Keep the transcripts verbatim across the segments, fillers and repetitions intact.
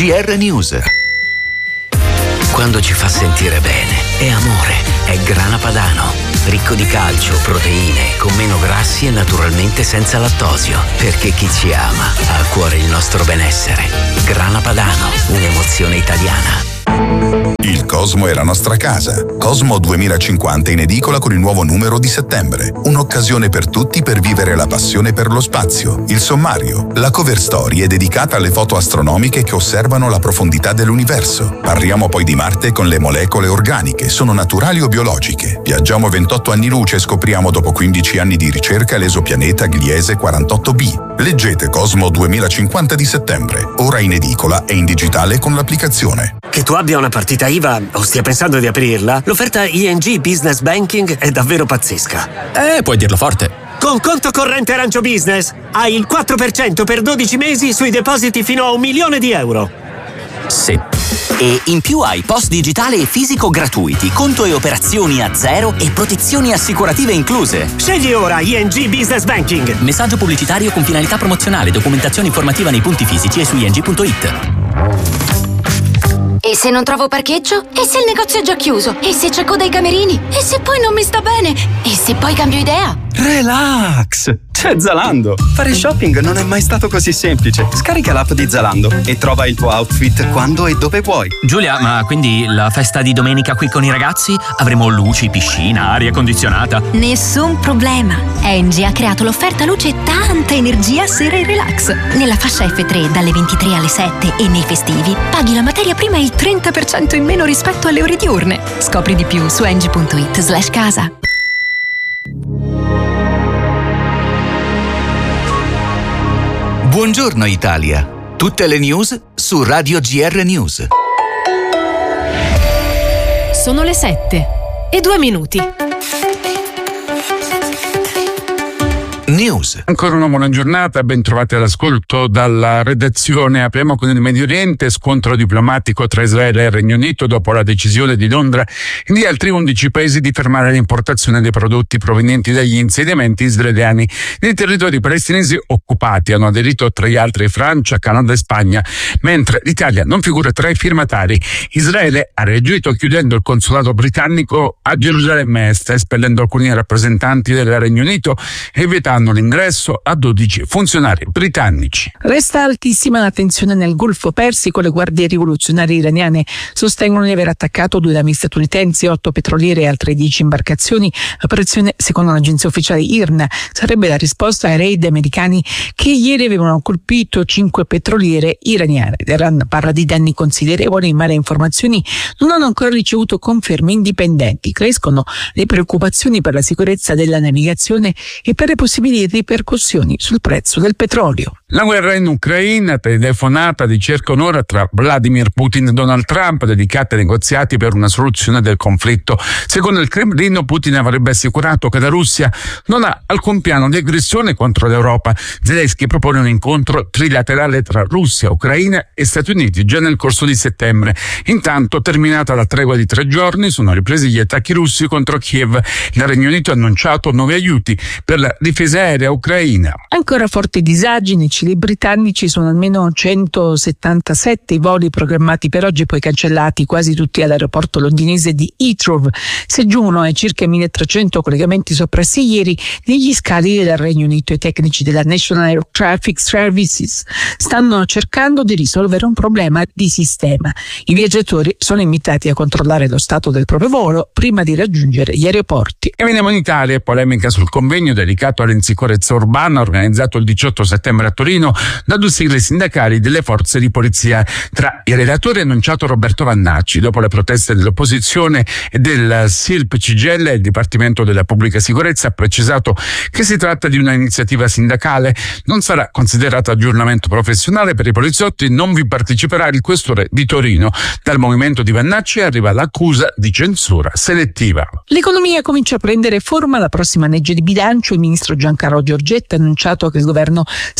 G R News. Quando ci fa sentire bene, è amore, è Grana Padano. Ricco di calcio, proteine, con meno grassi e naturalmente senza lattosio. Perché chi ci ama ha a cuore il nostro benessere. Grana Padano, un'emozione italiana. Il Cosmo è la nostra casa. Cosmo duemilacinquanta in edicola con il nuovo numero di settembre. Un'occasione per tutti per vivere la passione per lo spazio. Il sommario. La cover story è dedicata alle foto astronomiche che osservano la profondità dell'universo. Parliamo poi di Marte con le molecole organiche. Sono naturali o biologiche? Viaggiamo ventotto anni luce e scopriamo dopo quindici anni di ricerca l'esopianeta Gliese quarantotto b. Leggete Cosmo duemilacinquanta di settembre. Ora in edicola e in digitale con l'applicazione. Che tu abbia una partita I V A o stia pensando di aprirla, l'offerta I N G Business Banking è davvero pazzesca. Eh, puoi dirlo forte. Con conto corrente Arancio Business hai il quattro per cento per dodici mesi sui depositi fino a un milione di euro. Sì. E in più hai post digitale e fisico gratuiti, conto e operazioni a zero e protezioni assicurative incluse. Scegli ora I N G Business Banking. Messaggio pubblicitario con finalità promozionale, documentazione informativa nei punti fisici e su i n g punto i t. E se non trovo parcheggio? E se il negozio è già chiuso? E se c'è coda ai camerini? E se poi non mi sta bene? E se poi cambio idea? Relax! C'è Zalando! Fare shopping non è mai stato così semplice. Scarica l'app di Zalando e trova il tuo outfit quando e dove vuoi. Giulia, ma quindi la festa di domenica qui con i ragazzi? Avremo luci, piscina, aria condizionata? Nessun problema. Engie ha creato l'offerta luce e tanta energia sera e relax. Nella fascia F tre dalle ventitré alle sette e nei festivi paghi la materia prima il trenta per cento in meno rispetto alle ore diurne. Scopri di più su engie punto it slash casa. Buongiorno Italia. Tutte le news su Radio G R News. Sono le sette e due minuti. News. Ancora una buona giornata, ben trovati all'ascolto dalla redazione. Apriamo con il Medio Oriente, scontro diplomatico tra Israele e il Regno Unito dopo la decisione di Londra e di altri undici paesi di fermare l'importazione dei prodotti provenienti dagli insediamenti israeliani nei territori palestinesi occupati. Hanno aderito tra gli altri Francia, Canada e Spagna, mentre l'Italia non figura tra i firmatari. Israele ha reagito chiudendo il consolato britannico a Gerusalemme Est, espellendo alcuni rappresentanti del Regno Unito e vietando l'ingresso a dodici funzionari britannici. Resta altissima la tensione nel Golfo Persico. Le guardie rivoluzionarie iraniane sostengono di aver attaccato due navi statunitensi, otto petroliere e altre dieci imbarcazioni. L'operazione, secondo l'agenzia ufficiale I R N A, sarebbe la risposta ai raid americani che ieri avevano colpito cinque petroliere iraniane. L'Iran parla di danni considerevoli, ma le informazioni non hanno ancora ricevuto conferme indipendenti. Crescono le preoccupazioni per la sicurezza della navigazione e per le possibili ripercussioni sul prezzo del petrolio. La guerra in Ucraina, telefonata di circa un'ora tra Vladimir Putin e Donald Trump, dedicata ai negoziati per una soluzione del conflitto. Secondo il Cremlino, Putin avrebbe assicurato che la Russia non ha alcun piano di aggressione contro l'Europa. Zelensky propone un incontro trilaterale tra Russia, Ucraina e Stati Uniti già nel corso di settembre. Intanto, terminata la tregua di tre giorni, sono ripresi gli attacchi russi contro Kiev. Il Regno Unito ha annunciato nuovi aiuti per la difesa aerea ucraina. Ancora forti disagi nei cieli britannici, sono almeno centosettantasette i voli programmati per oggi, poi cancellati quasi tutti all'aeroporto londinese di Heathrow. Si aggiungono ai circa milletrecento collegamenti soppressi ieri negli scali del Regno Unito. I tecnici della National Air Traffic Services stanno cercando di risolvere un problema di sistema. I viaggiatori sono invitati a controllare lo stato del proprio volo prima di raggiungere gli aeroporti. E veniamo in Italia, polemica sul convegno dedicato all'insicurezza urbana organizzato il diciotto settembre a Torino da due sigle sindacali delle forze di polizia. Tra i relatori è annunciato Roberto Vannacci. Dopo le proteste dell'opposizione e del S I L P C G I L, il Dipartimento della Pubblica Sicurezza ha precisato che si tratta di una iniziativa sindacale, non sarà considerata aggiornamento professionale per i poliziotti, non vi parteciperà il questore di Torino. Dal movimento di Vannacci arriva l'accusa di censura selettiva. L'economia comincia a prendere forma. La prossima legge di bilancio, il ministro Giancarlo Giorgetti ha annunciato che il governo sta valutando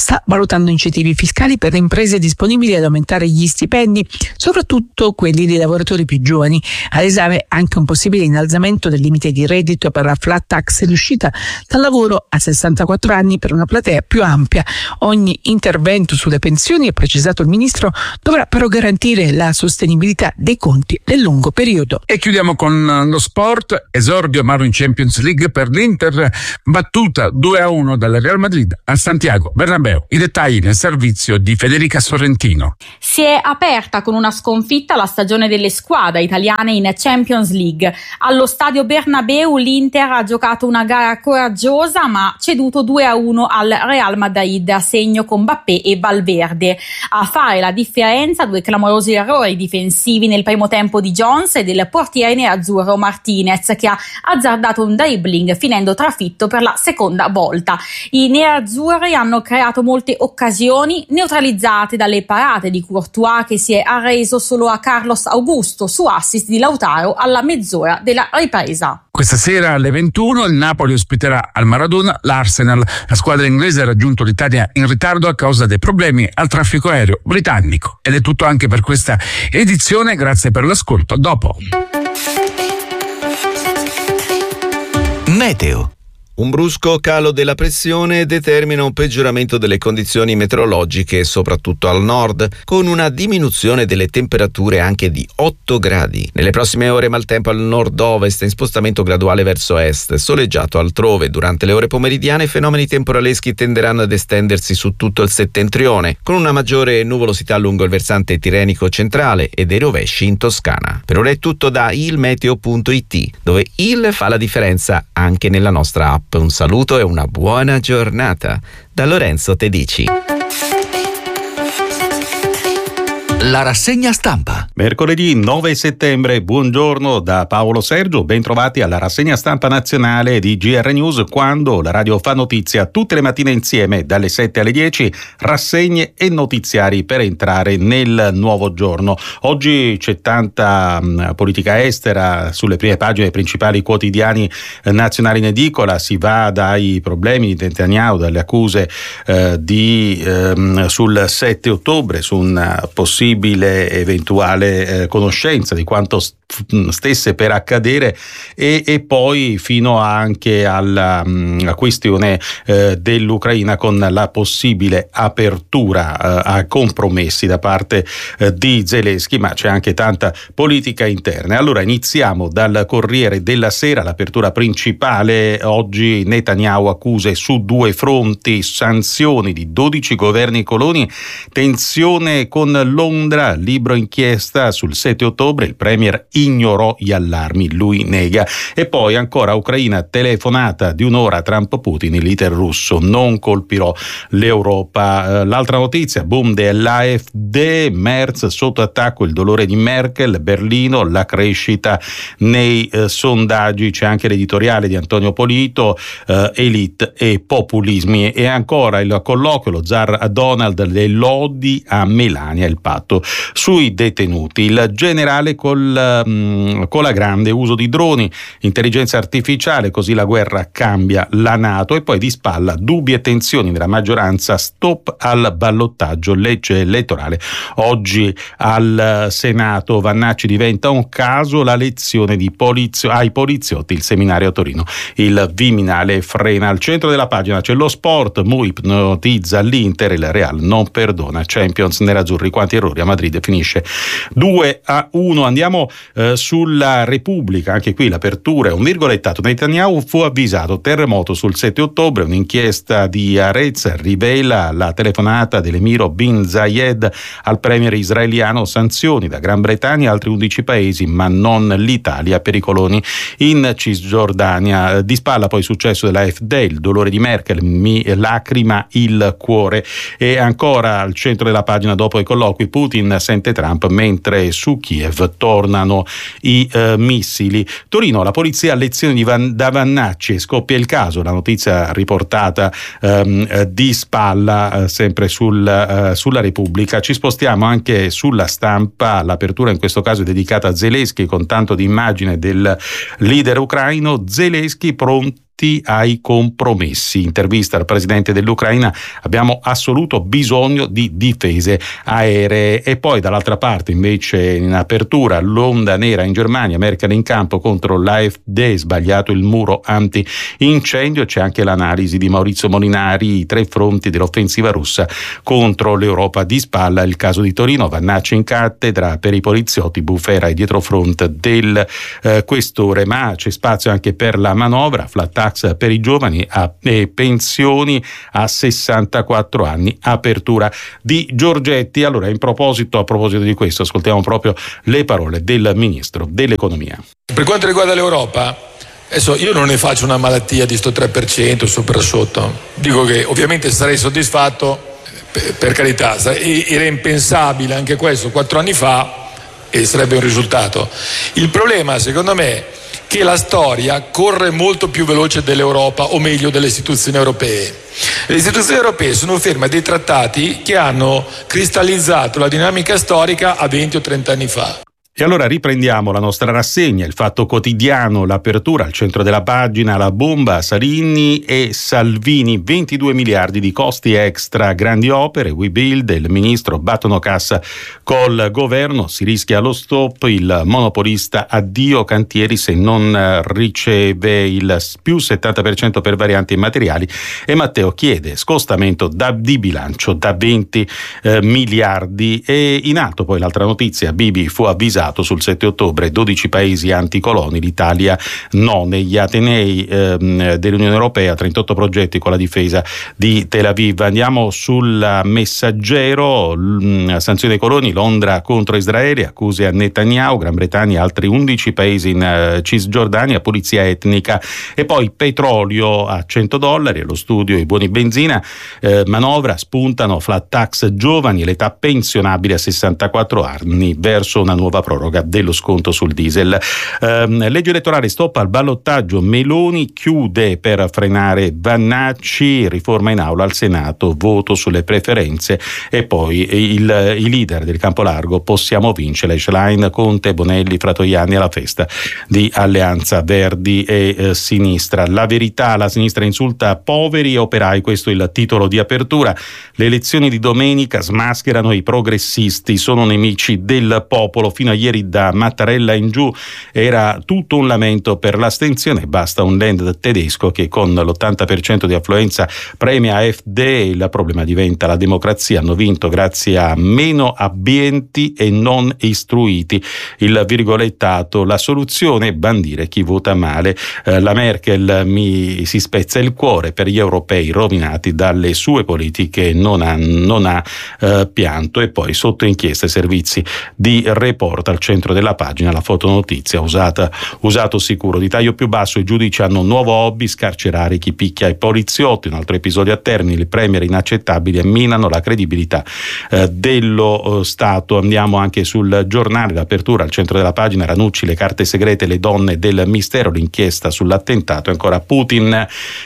valutando incentivi fiscali per le imprese disponibili ad aumentare gli stipendi, soprattutto quelli dei lavoratori più giovani. Ad esame anche un possibile innalzamento del limite di reddito per la flat tax di uscita dal lavoro a sessantaquattro anni per una platea più ampia. Ogni intervento sulle pensioni, ha precisato il ministro, dovrà però garantire la sostenibilità dei conti nel lungo periodo. E chiudiamo con lo sport. Esordio amaro in Champions League per l'Inter, battuta due a uno dal Real Madrid a Santiago Bernabéu. I dettagli nel servizio di Federica Sorrentino. Si è aperta con una sconfitta la stagione delle squadre italiane in Champions League. Allo stadio Bernabéu l'Inter ha giocato una gara coraggiosa ma ceduto due a uno al Real Madrid, a segno con Mbappé e Valverde. A fare la differenza due clamorosi errori difensivi nel primo tempo di Jones e del portiere nerazzurro Martinez, che ha azzardato un dribbling finendo trafitto per la seconda volta. I nerazzurri hanno creato molte occasioni neutralizzate dalle parate di Courtois, che si è arreso solo a Carlos Augusto su assist di Lautaro alla mezz'ora della ripresa. Questa sera alle ventuno il Napoli ospiterà al Maradona l'Arsenal. La squadra inglese ha raggiunto l'Italia in ritardo a causa dei problemi al traffico aereo britannico. Ed è tutto anche per questa edizione, grazie per l'ascolto. A dopo. Meteo. Un brusco calo della pressione determina un peggioramento delle condizioni meteorologiche, soprattutto al nord, con una diminuzione delle temperature anche di otto gradi. Nelle prossime ore maltempo al nord-ovest in spostamento graduale verso est, soleggiato altrove. Durante le ore pomeridiane fenomeni temporaleschi tenderanno ad estendersi su tutto il settentrione, con una maggiore nuvolosità lungo il versante tirrenico centrale e dei rovesci in Toscana. Per ora è tutto da ilmeteo punto it, dove il fa la differenza anche nella nostra app. Un saluto e una buona giornata da Lorenzo Tedici. La rassegna stampa. Mercoledì nove settembre, buongiorno da Paolo Sergio, ben trovati alla rassegna stampa nazionale di G R News, quando la radio fa notizia tutte le mattine insieme dalle sette alle dieci, rassegne e notiziari per entrare nel nuovo giorno. Oggi c'è tanta mh, politica estera sulle prime pagine dei principali quotidiani eh, nazionali in edicola. Si va dai problemi di Netanyahu, dalle accuse eh, di, eh, sul sette ottobre, su un possibile eventuale eh, conoscenza di quanto st- stesse per accadere e, e poi fino anche alla mh, questione eh, dell'Ucraina, con la possibile apertura eh, a compromessi da parte eh, di Zelensky, ma c'è anche tanta politica interna. Allora iniziamo dal Corriere della Sera, l'apertura principale oggi: Netanyahu accuse su due fronti, sanzioni di dodici governi coloni, tensione con Londra, libro inchiesta sul sette ottobre, il premier ignorò gli allarmi, lui nega. E poi ancora Ucraina, telefonata di un'ora a Trump-Putin, il leader russo: non colpirò l'Europa. L'altra notizia, boom dell'A F D, Merz sotto attacco, il dolore di Merkel, Berlino, la crescita nei eh, sondaggi. C'è anche l'editoriale di Antonio Polito, eh, elite e populismi. E ancora il colloquio, lo zar Donald, le lodi a Melania, il patto sui detenuti. Il generale col, um, con la grande, uso di droni, intelligenza artificiale, così la guerra cambia la NATO. E poi di spalla dubbi e tensioni nella maggioranza, stop al ballottaggio, legge elettorale oggi al Senato. Vannacci diventa un caso, la lezione di polizio- ai poliziotti, il seminario a Torino, il Viminale frena. Al centro della pagina c'è lo sport, Mu ipnotizza l'Inter, il Real non perdona, Champions nerazzurri, quanti errori, a Madrid finisce due a uno. Andiamo eh, sulla Repubblica, anche qui l'apertura è un virgolettato: Netanyahu fu avvisato, terremoto sul sette ottobre, un'inchiesta di Arez rivela la telefonata dell'emiro bin Zayed al premier israeliano, sanzioni da Gran Bretagna e altri undici paesi ma non l'Italia per i coloni in Cisgiordania. Di spalla poi il successo della A F D, il dolore di Merkel, mi lacrima il cuore. E ancora al centro della pagina, dopo i colloqui, Putin sente Trump mentre su Kiev tornano i eh, missili. Torino, la polizia a lezioni di Van, da Vannacci, scoppia il caso, la notizia riportata ehm, di spalla eh, sempre sul, eh, sulla Repubblica. Ci spostiamo anche sulla Stampa, l'apertura in questo caso è dedicata a Zelensky, con tanto di immagine del leader ucraino. Zelensky pronto pronti ai compromessi. Intervista al presidente dell'Ucraina: abbiamo assoluto bisogno di difese aeree. E poi dall'altra parte invece in apertura l'onda nera in Germania, Merkel in campo contro l'A F D, sbagliato il muro anti-incendio. C'è anche l'analisi di Maurizio Molinari, i tre fronti dell'offensiva russa contro l'Europa di spalla, il caso di Torino, Vannacci in cattedra per i poliziotti, Bufera e dietrofront del eh, questore. Ma c'è spazio anche per la manovra, flat tax per i giovani a, e pensioni a sessantaquattro anni, apertura di Giorgetti. Allora, in proposito, a proposito di questo, ascoltiamo proprio le parole del Ministro dell'Economia. Per quanto riguarda l'Europa, adesso io non ne faccio una malattia di sto tre per cento sopra sotto, dico che ovviamente sarei soddisfatto, per, per carità, era impensabile anche questo quattro anni fa e sarebbe un risultato. Il problema secondo me è che la storia corre molto più veloce dell'Europa, o meglio delle istituzioni europee. Le istituzioni europee sono ferme a dei trattati che hanno cristallizzato la dinamica storica a venti o trenta anni fa. E allora riprendiamo la nostra rassegna, il Fatto Quotidiano, l'apertura al centro della pagina, la bomba Salini e Salvini, ventidue miliardi di costi extra, grandi opere, We Build, il ministro battono cassa col governo, si rischia lo stop, il monopolista addio cantieri se non riceve il più settanta per cento per varianti immateriali, e Matteo chiede scostamento da, di bilancio da venti eh, miliardi. E in alto poi l'altra notizia, Bibi fu avvisato sul sette ottobre, dodici paesi anticoloni, l'Italia no. Negli atenei ehm, dell'Unione Europea, trentotto progetti con la difesa di Tel Aviv. Andiamo sul Messaggero, l- sanzioni ai coloni, Londra contro Israele, accuse a Netanyahu, Gran Bretagna, altri undici paesi in uh, Cisgiordania, pulizia etnica. E poi petrolio a cento dollari, lo studio, i buoni benzina, eh, manovra, spuntano flat tax giovani, l'età pensionabile a sessantaquattro anni verso una nuova proroga dello sconto sul diesel. Eh, legge elettorale, stop al ballottaggio, Meloni chiude per frenare Vannacci, riforma in aula al Senato, voto sulle preferenze. E poi il, i leader del campo largo, possiamo vincere, Schlein, Conte, Bonelli, Fratoianni alla festa di Alleanza Verdi e eh, Sinistra. La verità, la sinistra insulta poveri e operai, questo è il titolo di apertura. Le elezioni di domenica smascherano i progressisti, sono nemici del popolo. Fino a ieri da Mattarella in giù era tutto un lamento per l'astensione, basta un Land tedesco che con l'ottanta per cento di affluenza premia A F D, il problema diventa la democrazia, hanno vinto grazie a meno abbienti e non istruiti, il virgolettato, la soluzione è bandire chi vota male. Eh, la Merkel mi si spezza il cuore per gli europei rovinati dalle sue politiche, non ha, non ha eh, pianto. E poi sotto inchiesta servizi di report al centro della pagina, la fotonotizia, usata, usato sicuro, di taglio più basso, i giudici hanno un nuovo hobby, scarcerare chi picchia i poliziotti. Un altro episodio a Termini, i premier inaccettabili e minano la credibilità eh, dello eh, Stato. Andiamo anche sul Giornale, l'apertura al centro della pagina, Ranucci, le carte segrete, le donne del mistero, l'inchiesta sull'attentato. E ancora Putin,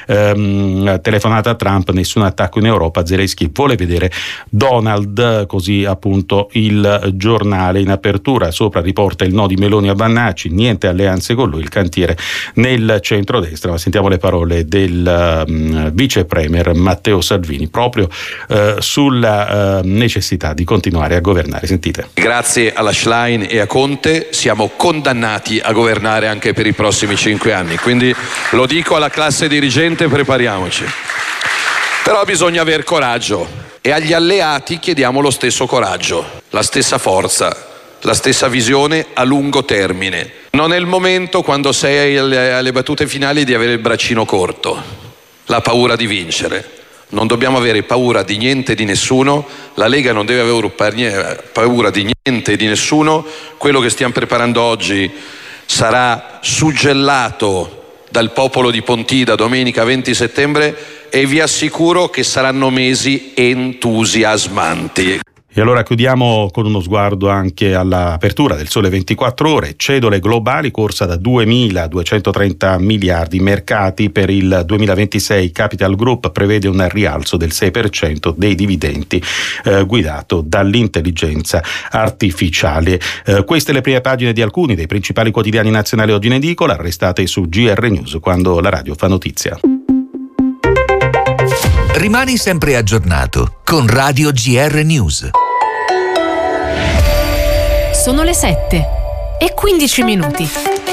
ehm, telefonata a Trump, nessun attacco in Europa, Zelensky vuole vedere Donald, così appunto il Giornale. In apertura sopra riporta il no di Meloni a Vannacci, niente alleanze con lui, il cantiere nel centrodestra. Ma sentiamo le parole del um, vice premier Matteo Salvini proprio uh, sulla uh, necessità di continuare a governare. Sentite. Grazie alla Schlein e a Conte siamo condannati a governare anche per i prossimi cinque anni, quindi lo dico alla classe dirigente, prepariamoci. Però bisogna aver coraggio e agli alleati chiediamo lo stesso coraggio, la stessa forza, la stessa visione a lungo termine. Non è il momento, quando sei alle, alle battute finali, di avere il braccino corto, la paura di vincere. Non dobbiamo avere paura di niente e di nessuno, la Lega non deve avere paura di niente e di nessuno. Quello che stiamo preparando oggi sarà suggellato dal popolo di Pontida domenica venti settembre e vi assicuro che saranno mesi entusiasmanti. E allora chiudiamo con uno sguardo anche all'apertura del Sole ventiquattro Ore. Cedole globali, corsa da duemiladuecentotrenta miliardi. Mercati per il duemilaventisei. Capital Group prevede un rialzo del sei per cento dei dividendi eh, guidato dall'intelligenza artificiale. Eh, queste le prime pagine di alcuni dei principali quotidiani nazionali oggi in edicola. Restate su G R News quando la radio fa notizia. Rimani sempre aggiornato con Radio G R News. Sono le sette e quindici minuti.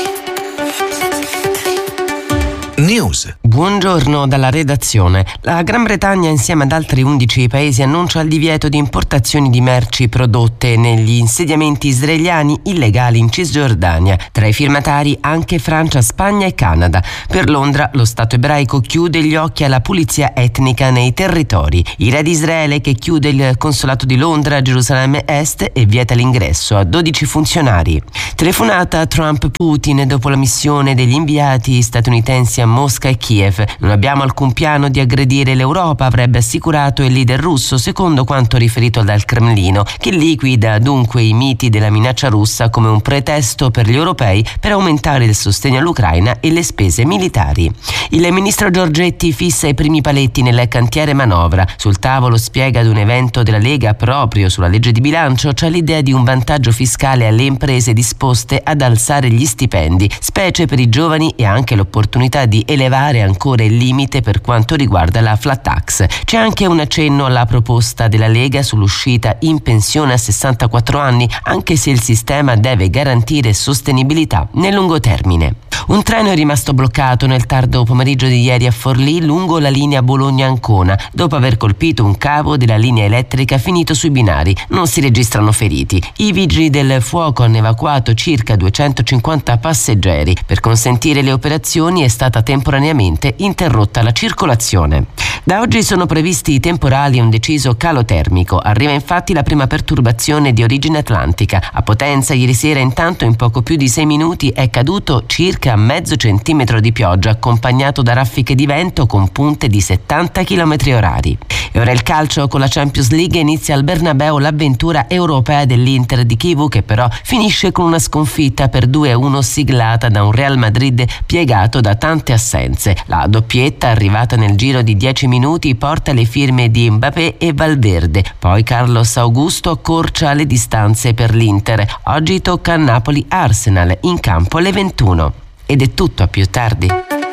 News. Buongiorno dalla redazione. La Gran Bretagna insieme ad altri undici paesi annuncia il divieto di importazioni di merci prodotte negli insediamenti israeliani illegali in Cisgiordania. Tra i firmatari anche Francia, Spagna e Canada. Per Londra lo Stato ebraico chiude gli occhi alla pulizia etnica nei territori. Il re di Israele che chiude il consolato di Londra a Gerusalemme Est e vieta l'ingresso a dodici funzionari. Telefonata Trump-Putin dopo la missione degli inviati statunitensi a Mosca e Kiev. Non abbiamo alcun piano di aggredire l'Europa, avrebbe assicurato il leader russo, secondo quanto riferito dal Cremlino, che liquida dunque i miti della minaccia russa come un pretesto per gli europei per aumentare il sostegno all'Ucraina e le spese militari. Il ministro Giorgetti fissa i primi paletti nel cantiere manovra. Sul tavolo, spiega ad un evento della Lega proprio sulla legge di bilancio, c'è l'idea di un vantaggio fiscale alle imprese disposte ad alzare gli stipendi, specie per i giovani, e anche l'opportunità di elevare ancora il limite per quanto riguarda la flat tax. C'è anche un accenno alla proposta della Lega sull'uscita in pensione a sessantaquattro anni, anche se il sistema deve garantire sostenibilità nel lungo termine. Un treno è rimasto bloccato nel tardo pomeriggio di ieri a Forlì lungo la linea Bologna-Ancona, dopo aver colpito un cavo della linea elettrica finito sui binari. Non si registrano feriti. I vigili del fuoco hanno evacuato circa duecentocinquanta passeggeri. Per consentire le operazioni è stata temporaneamente interrotta la circolazione. Da oggi sono previsti temporali e un deciso calo termico. Arriva infatti la prima perturbazione di origine atlantica. A Potenza ieri sera intanto in poco più di sei minuti è caduto circa mezzo centimetro di pioggia, accompagnato da raffiche di vento con punte di settanta chilometri orari. E ora il calcio. Con la Champions League inizia al Bernabeu l'avventura europea dell'Inter di Chivu, che però finisce con una sconfitta per due a uno siglata da un Real Madrid piegato da tante assenze. La doppietta, arrivata nel giro di dieci minuti, porta le firme di Mbappé e Valverde. Poi Carlos Augusto accorcia le distanze per l'Inter. Oggi tocca a Napoli-Arsenal, in campo alle ventuno. Ed è tutto, a più tardi.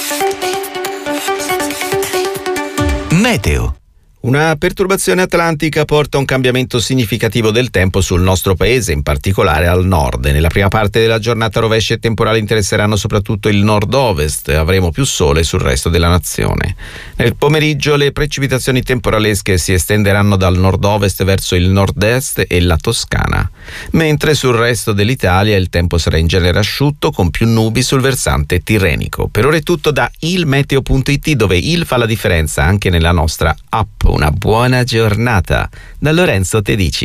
Meteo. Una perturbazione atlantica porta a un cambiamento significativo del tempo sul nostro paese, in particolare al nord. Nella prima parte della giornata rovesci e temporali interesseranno soprattutto il nord-ovest e avremo più sole sul resto della nazione. Nel pomeriggio le precipitazioni temporalesche si estenderanno dal nord-ovest verso il nord-est e la Toscana, mentre sul resto dell'Italia il tempo sarà in genere asciutto con più nubi sul versante tirrenico. Per ora è tutto da il meteo punto it, dove il fa la differenza anche nella nostra app. Una buona giornata da Lorenzo Tedici.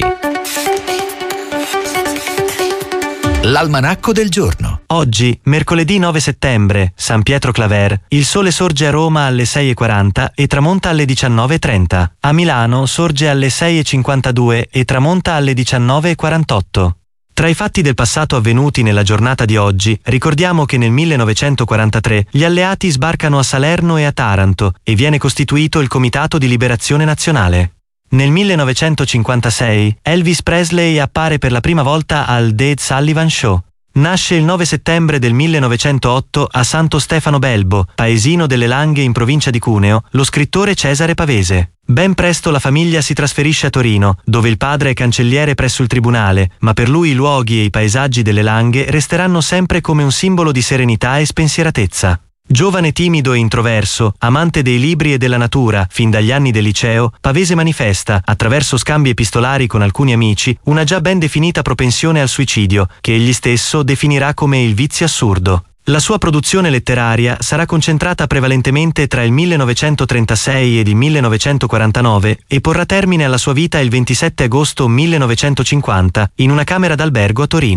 L'almanacco del giorno. Oggi, mercoledì nove settembre, San Pietro Claver, il sole sorge a Roma alle sei e quaranta e tramonta alle diciannove e trenta. A Milano sorge alle sei e cinquantadue e tramonta alle diciannove e quarantotto. Tra i fatti del passato avvenuti nella giornata di oggi, ricordiamo che nel millenovecentoquarantatré gli alleati sbarcano a Salerno e a Taranto e viene costituito il Comitato di Liberazione Nazionale. Nel millenovecentocinquantasei Elvis Presley appare per la prima volta al The Ed Sullivan Show. Nasce il nove settembre del millenovecentootto a Santo Stefano Belbo, paesino delle Langhe in provincia di Cuneo, lo scrittore Cesare Pavese. Ben presto la famiglia si trasferisce a Torino, dove il padre è cancelliere presso il tribunale, ma per lui i luoghi e i paesaggi delle Langhe resteranno sempre come un simbolo di serenità e spensieratezza. Giovane timido e introverso, amante dei libri e della natura, fin dagli anni del liceo, Pavese manifesta, attraverso scambi epistolari con alcuni amici, una già ben definita propensione al suicidio, che egli stesso definirà come il vizio assurdo. La sua produzione letteraria sarà concentrata prevalentemente tra il millenovecentotrentasei ed il millenovecentoquarantanove e porrà termine alla sua vita il ventisette agosto millenovecentocinquanta in una camera d'albergo a Torino.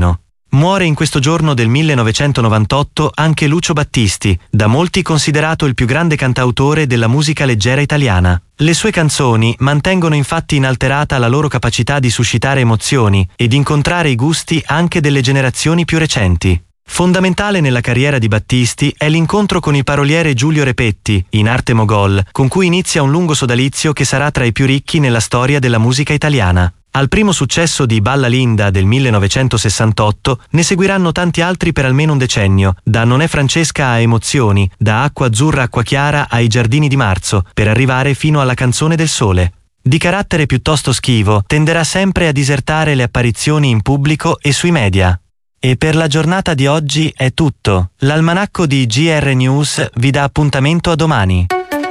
Muore in questo giorno del millenovecentonovantotto anche Lucio Battisti, da molti considerato il più grande cantautore della musica leggera italiana. Le sue canzoni mantengono infatti inalterata la loro capacità di suscitare emozioni e di incontrare i gusti anche delle generazioni più recenti. Fondamentale nella carriera di Battisti è l'incontro con il paroliere Giulio Repetti, in arte Mogol, con cui inizia un lungo sodalizio che sarà tra i più ricchi nella storia della musica italiana. Al primo successo di Balla Linda del millenovecentosessantotto ne seguiranno tanti altri per almeno un decennio, da Non è Francesca a Emozioni, da Acqua Azzurra Acqua Chiara ai Giardini di Marzo, per arrivare fino alla Canzone del Sole. Di carattere piuttosto schivo, tenderà sempre a disertare le apparizioni in pubblico e sui media. E per la giornata di oggi è tutto. L'almanacco di G R News vi dà appuntamento a domani.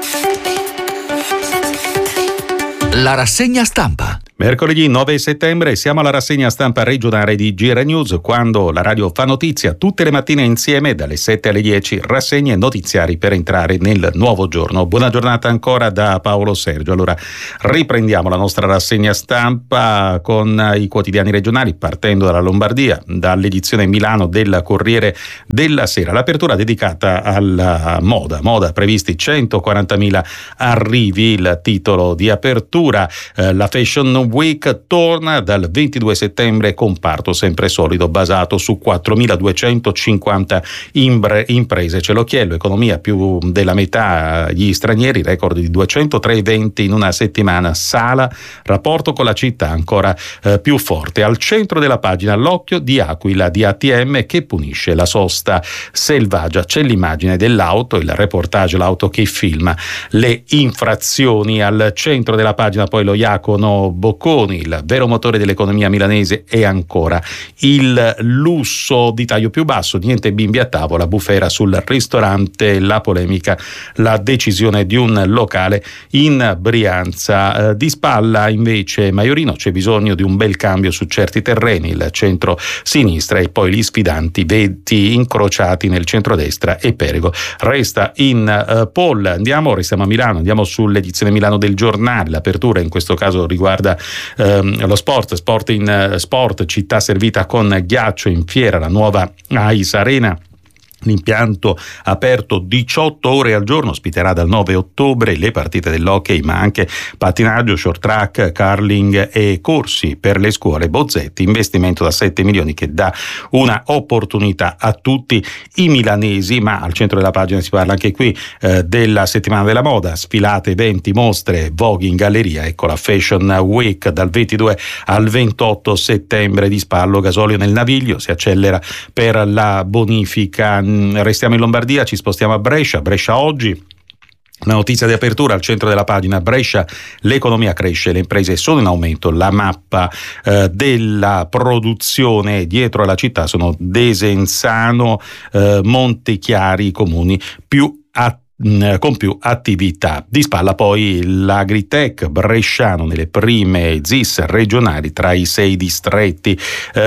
La rassegna stampa. Mercoledì nove settembre siamo alla rassegna stampa regionale di G R News, quando la radio fa notizia tutte le mattine insieme dalle sette alle dieci, rassegne notiziari per entrare nel nuovo giorno. Buona giornata ancora da Paolo Sergio. Allora riprendiamo la nostra rassegna stampa con i quotidiani regionali, partendo dalla Lombardia, dall'edizione Milano del Corriere della Sera. L'apertura dedicata alla moda, moda previsti centoquarantamila arrivi, il titolo di apertura. Eh, la Fashion Week torna dal ventidue settembre, comparto sempre solido basato su quattromiladuecentocinquanta imbre, imprese. C'è l'occhiello, economia più della metà gli stranieri, record di duecentotré eventi in una settimana, Sala, rapporto con la città ancora eh, più forte. Al centro della pagina l'occhio di Aquila di A T M che punisce la sosta selvaggia. C'è l'immagine dell'auto, il reportage, l'auto che filma le infrazioni. Al centro della pagina poi lo Iacono Bocconi, il vero motore dell'economia milanese è ancora il lusso di taglio più basso, niente bimbi a tavola, bufera sul ristorante, la polemica, la decisione di un locale in Brianza. Di spalla invece Maiorino, c'è bisogno di un bel cambio su certi terreni, il centro-sinistra e poi gli sfidanti veti incrociati nel centrodestra e Perego resta in uh, poll. Andiamo, restiamo a Milano, andiamo sull'edizione Milano del Giornale. L'apertura in questo caso riguarda ehm, lo sport, sport in uh, sport, città servita con ghiaccio in fiera, la nuova Ais Arena. L'impianto aperto diciotto ore al giorno ospiterà dal nove ottobre le partite dell'hockey, ma anche pattinaggio, short track, curling e corsi per le scuole. Bozzetti, investimento da sette milioni che dà una opportunità a tutti i milanesi. Ma al centro della pagina si parla anche qui eh, della settimana della moda, sfilate, eventi, mostre, voghi in galleria. Ecco la Fashion Week dal ventidue al ventotto settembre. Di spallo gasolio nel Naviglio, si accelera per la bonifica. Restiamo in Lombardia, ci spostiamo a Brescia. Brescia oggi. La notizia di apertura al centro della pagina: Brescia, l'economia cresce, le imprese sono in aumento. La mappa eh, della produzione dietro alla città sono Desenzano, eh, Montechiari, i comuni più attivi con più attività. Di spalla poi l'Agritech bresciano nelle prime Z I S regionali tra i sei distretti.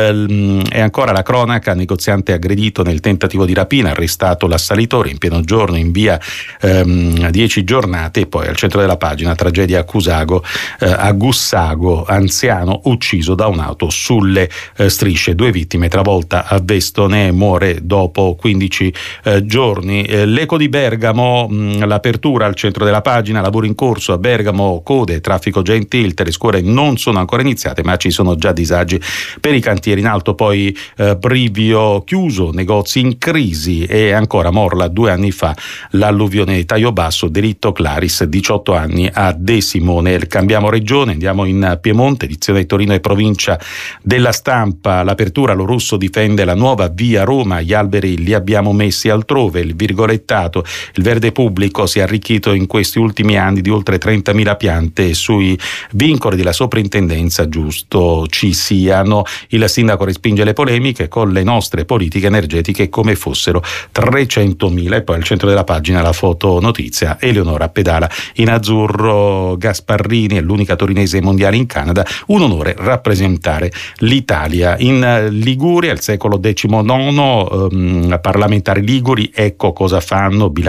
Eh, e ancora la cronaca: negoziante aggredito nel tentativo di rapina, arrestato l'assalitore in pieno giorno in via ehm, dieci giornate. E poi al centro della pagina tragedia a Cusago, eh, a Gussago, anziano ucciso da un'auto sulle eh, strisce, due vittime, travolta a Vestone, muore dopo quindici eh, giorni. Eh, L'Eco di Bergamo, l'apertura al centro della pagina: lavoro in corso a Bergamo, code, traffico già in tilt, le scuole non sono ancora iniziate ma ci sono già disagi per i cantieri. In alto poi eh, Brivio chiuso, negozi in crisi. E ancora Morla, due anni fa l'alluvione di Taio Basso, delitto Claris, diciotto anni a De Simone. Cambiamo regione, andiamo in Piemonte, edizione Torino e provincia della Stampa. L'apertura: lo Russo difende la nuova via Roma, gli alberi li abbiamo messi altrove. Il virgolettato: il verde pubblico si è arricchito in questi ultimi anni di oltre trentamila piante. Sui vincoli della soprintendenza giusto ci siano. Il sindaco respinge le polemiche con le nostre politiche energetiche come fossero trecentomila. E poi al centro della pagina la foto notizia: Eleonora pedala in azzurro. Gasparrini è l'unica torinese mondiale in Canada, un onore rappresentare l'Italia. In Liguria, al secolo diciannove, ehm, parlamentari liguri, ecco cosa fanno: bilancio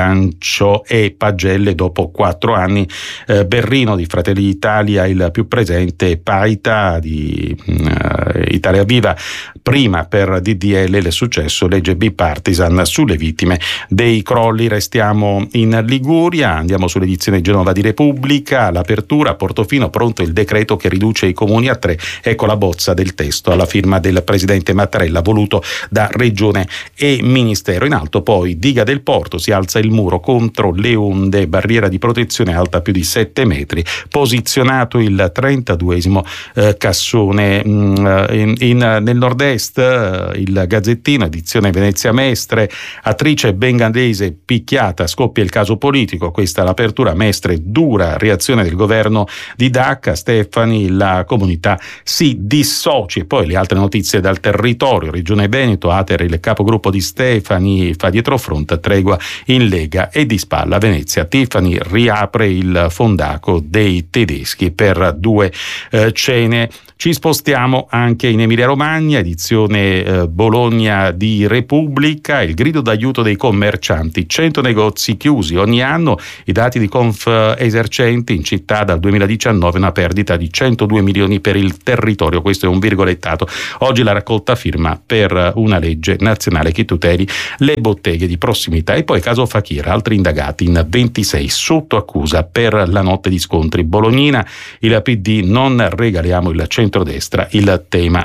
Liscio e Pagelle dopo quattro anni. Eh, Berrino di Fratelli d'Italia il più presente, Paita di uh, Italia Viva prima per D D L, il successo, legge bipartisan sulle vittime dei crolli. Restiamo in Liguria, andiamo sull'edizione Genova di Repubblica, l'apertura, Portofino, pronto il decreto che riduce i comuni a tre, ecco la bozza del testo alla firma del presidente Mattarella voluto da Regione e Ministero. In alto poi diga del porto, si alza il muro contro le onde, barriera di protezione alta più di sette metri, posizionato il trentaduesimo eh, cassone. Mm, in, in, nel nord-est eh, il Gazzettino, edizione Venezia Mestre, attrice bengandese picchiata, scoppia il caso politico, questa è l'apertura. Mestre, dura reazione del governo di Dacca, Stefani, la comunità si dissoci. E poi le altre notizie dal territorio, Regione Veneto, Ater, il capogruppo di Stefani fa dietrofront, tregua in Lega, e di spalla Venezia, Tiffany riapre il fondaco dei tedeschi per due eh, cene. Ci spostiamo anche in Emilia Romagna, edizione eh, Bologna di Repubblica, il grido d'aiuto dei commercianti, cento negozi chiusi ogni anno, i dati di Confesercenti, in città dal duemiladiciannove una perdita di centodue milioni per il territorio, questo è un virgolettato. Oggi la raccolta firma per una legge nazionale che tuteli le botteghe di prossimità. E poi caso Fakir, altri indagati in ventisei sotto accusa per la notte di scontri bolognina, il P D non regaliamo il centrodestra, il tema,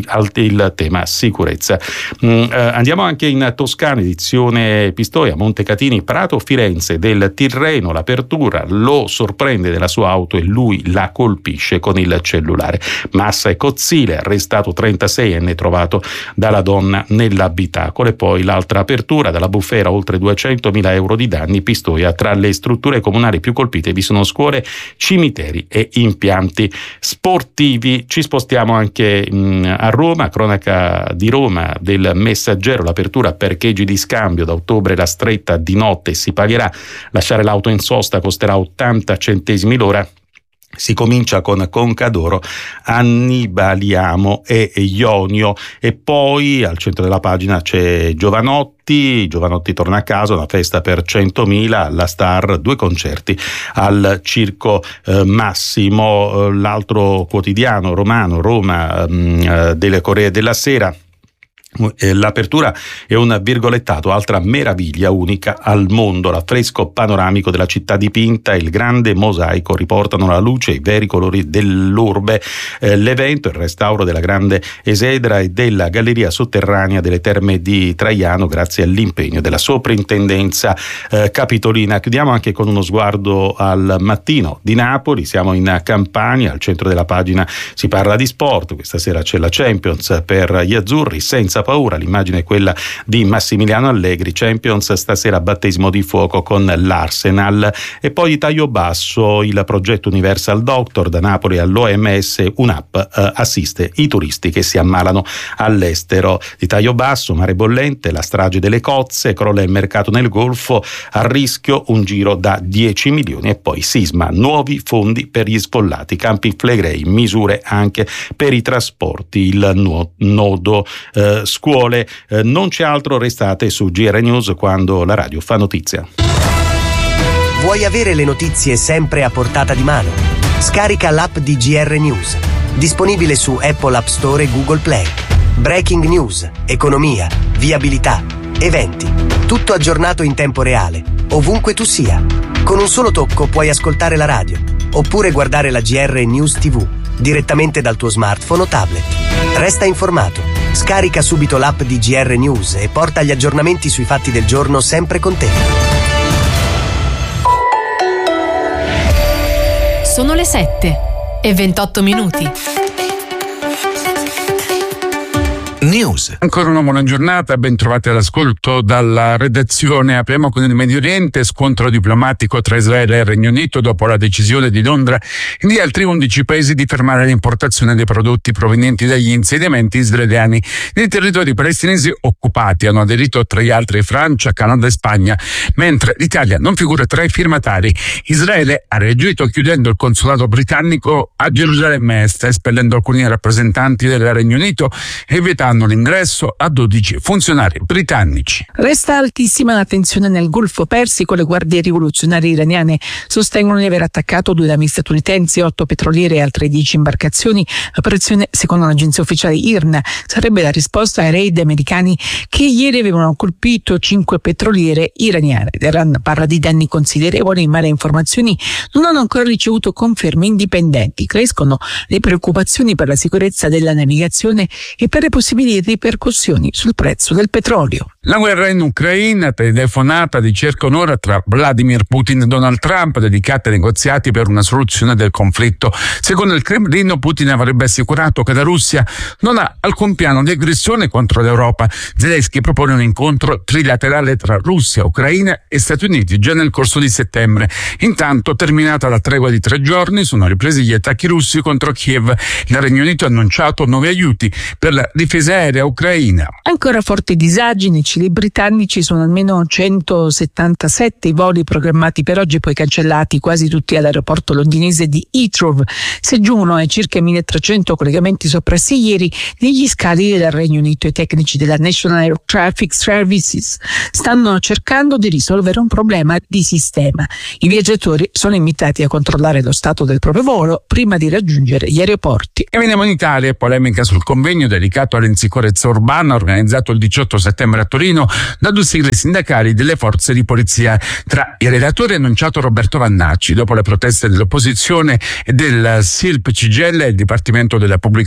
il tema sicurezza. Mm, eh, andiamo anche in Toscana, edizione Pistoia, Montecatini, Prato, Firenze, del Tirreno, l'apertura, lo sorprende della sua auto e lui la colpisce con il cellulare. Massa e Cozzile, arrestato trentaseienne trovato dalla donna nell'abitacolo. E poi l'altra apertura, dalla bufera oltre duecentomila euro di danni, Pistoia, tra le strutture comunali più colpite vi sono scuole, cimiteri e impianti sportivi. Ci spostiamo anche mh, a Roma, cronaca di Roma del Messaggero, l'apertura, parcheggi di scambio, da ottobre la stretta di notte si pagherà, lasciare l'auto in sosta costerà ottanta centesimi l'ora. Si comincia con Concadoro, Annibaliamo e Ionio, e poi al centro della pagina c'è Giovanotti. Giovanotti torna a casa, una festa per centomila, alla Star, due concerti al Circo eh, Massimo. L'altro quotidiano romano, Roma, mh, delle Corriere della Sera, l'apertura è un virgolettato, altra meraviglia unica al mondo, l'affresco panoramico della città dipinta e il grande mosaico riportano alla luce i veri colori dell'urbe. Eh, l'evento, il restauro della grande esedra e della galleria sotterranea delle terme di Traiano, grazie all'impegno della soprintendenza eh, capitolina. Chiudiamo anche con uno sguardo al Mattino di Napoli, siamo in Campania, al centro della pagina si parla di sport, questa sera c'è la Champions per gli azzurri, senza paura, l'immagine è quella di Massimiliano Allegri, Champions stasera battesimo di fuoco con l'Arsenal. E poi di taglio basso il progetto Universal Doctor, da Napoli all'O M S, un'app eh, assiste i turisti che si ammalano all'estero. Di taglio basso, mare bollente, la strage delle cozze, crolla il mercato nel Golfo, a rischio un giro da dieci milioni. E poi sisma, nuovi fondi per gli sfollati, Campi Flegrei, misure anche per i trasporti, il nuo- nodo eh, scuole. Eh, non c'è altro, restate su G R News quando la radio fa notizia. Vuoi avere le notizie sempre a portata di mano? Scarica l'app di G R News, disponibile su Apple App Store e Google Play. Breaking news, economia, viabilità, eventi, tutto aggiornato in tempo reale, ovunque tu sia. Con un solo tocco puoi ascoltare la radio, oppure guardare la G R News tivù direttamente dal tuo smartphone o tablet. Resta informato. Scarica subito l'app di G R News e porta gli aggiornamenti sui fatti del giorno sempre con te. Sono le sette e ventotto minuti. News. Ancora una buona giornata, ben trovati all'ascolto dalla redazione. Apriamo con il Medio Oriente, scontro diplomatico tra Israele e il Regno Unito dopo la decisione di Londra e di altri undici paesi di fermare l'importazione dei prodotti provenienti dagli insediamenti israeliani nei territori palestinesi occupati. Hanno aderito tra gli altri Francia, Canada e Spagna, mentre l'Italia non figura tra i firmatari. Israele ha reagito chiudendo il consolato britannico a Gerusalemme Est, espellendo alcuni rappresentanti del Regno Unito e vietando bloccheranno l'ingresso a dodici funzionari britannici. Resta altissima la tensione nel Golfo Persico. Le guardie rivoluzionarie iraniane sostengono di aver attaccato due navi statunitensi, otto petroliere e altre dieci imbarcazioni. L'operazione, secondo l'agenzia ufficiale I R N A, sarebbe la risposta ai raid americani che ieri avevano colpito cinque petroliere iraniane. Teheran parla di danni considerevoli, ma le informazioni non hanno ancora ricevuto conferme indipendenti. Crescono le preoccupazioni per la sicurezza della navigazione e per le possibili ripercussioni sul prezzo del petrolio. La guerra in Ucraina, telefonata di circa un'ora tra Vladimir Putin e Donald Trump, dedicata ai negoziati per una soluzione del conflitto. Secondo il Cremlino, Putin avrebbe assicurato che la Russia non ha alcun piano di aggressione contro l'Europa. Zelensky propone un incontro trilaterale tra Russia, Ucraina e Stati Uniti già nel corso di settembre. Intanto, terminata la tregua di tre giorni, sono ripresi gli attacchi russi contro Kiev. Il Regno Unito ha annunciato nuovi aiuti per la difesa aerea ucraina. Ancora forti disagi nei cieli britannici, sono almeno centosettantasette i voli programmati per oggi, poi cancellati quasi tutti all'aeroporto londinese di Heathrow. Si aggiungono ai circa milletrecento collegamenti soppressi ieri negli scali del Regno Unito. I tecnici della National Air Traffic Services stanno cercando di risolvere un problema di sistema. I viaggiatori sono invitati a controllare lo stato del proprio volo prima di raggiungere gli aeroporti. E veniamo in Italia, polemica sul convegno dedicato all'insicurezza urbana organizzato il diciotto settembre a Torino da due sigle sindacali delle forze di polizia. Tra i relatori è annunciato Roberto Vannacci, dopo le proteste dell'opposizione e del S I L P C G I L e il Dipartimento della Pubblica